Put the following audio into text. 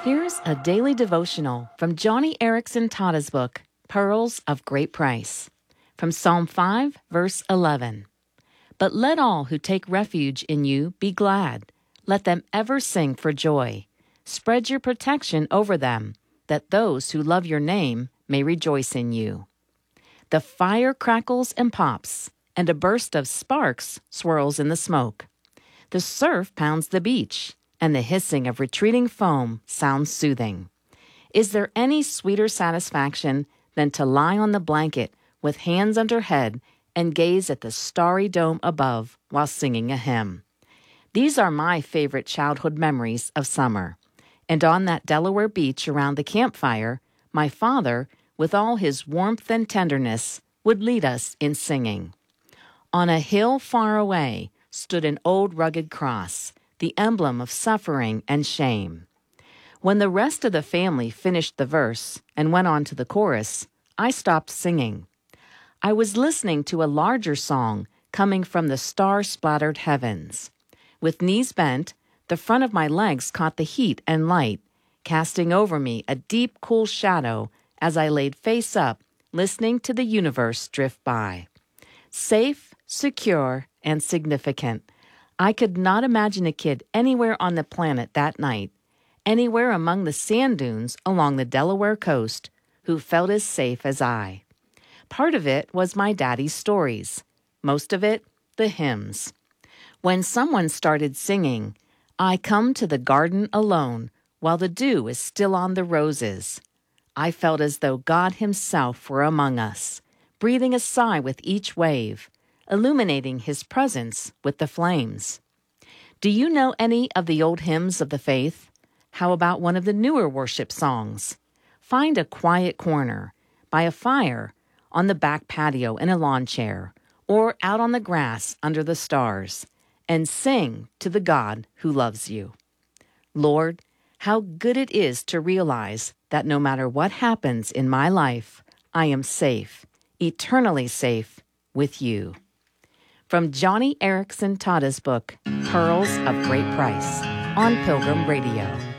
Here's a daily devotional from Joni Eareckson Tada's book, Pearls of Great Price. From Psalm 5, verse 11. But let all who take refuge in you be glad. Let them ever sing for joy. Spread your protection over them, that those who love your name may rejoice in you. The fire crackles and pops, and a burst of sparks swirls in the smoke. The surf pounds the beach, and the hissing of retreating foam sounds soothing. Is there any sweeter satisfaction than to lie on the blanket with hands under head and gaze at the starry dome above while singing a hymn? These are my favorite childhood memories of summer. And on that Delaware beach around the campfire, my father, with all his warmth and tenderness, would lead us in singing. On a hill far away stood an old rugged cross, the emblem of suffering and shame. When the rest of the family finished the verse and went on to the chorus, I stopped singing. I was listening to a larger song coming from the star-splattered heavens. With knees bent, the front of my legs caught the heat and light, casting over me a deep, cool shadow as I laid face up, listening to the universe drift by. Safe, secure, and significant. I could not imagine a kid anywhere on the planet that night, anywhere among the sand dunes along the Delaware coast, who felt as safe as I. Part of it was my daddy's stories. Most of it, the hymns. When someone started singing, I come to the garden alone while the dew is still on the roses, I felt as though God himself were among us, breathing a sigh with each wave, illuminating his presence with the flames. Do you know any of the old hymns of the faith? How about one of the newer worship songs? Find a quiet corner, by a fire, on the back patio in a lawn chair, or out on the grass under the stars, and sing to the God who loves you. Lord, how good it is to realize that no matter what happens in my life, I am safe, eternally safe with you. From Joni Eareckson Tada's book, Pearls of Great Price, on Pilgrim Radio.